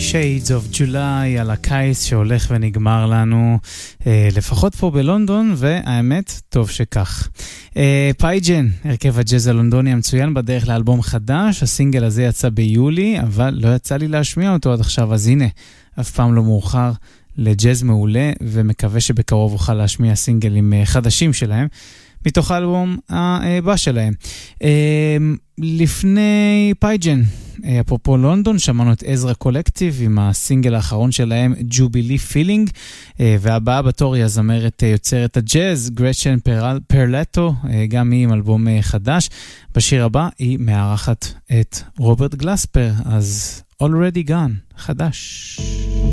Shades of July על הקיץ שהולך ונגמר לנו, לפחות פה בלונדון, והאמת, טוב שכך. פייג'ן, הרכב הג'אז הלונדוני המצוין, בדרך לאלבום חדש. הסינגל הזה יצא ביולי, אבל לא יצא לי להשמיע אותו עד עכשיו, אז הנה, אף פעם לא מאוחר לג'אז מעולה, ומקווה שבקרוב אוכל להשמיע סינגלים חדשים שלהם, מתוך האלבום הבא שלהם. לפני פייג'ן, אפרופו לונדון, שמענו את עזרא קולקטיב עם הסינגל האחרון שלהם, ג'ובילי פילינג, והבאה בתור היא הזמרת יוצרת הג'אז, גרצ'ן פרלטו, גם היא עם אלבום חדש. בשיר הבא היא מארחת את רוברט גלספר, אז Already Gone, חדש.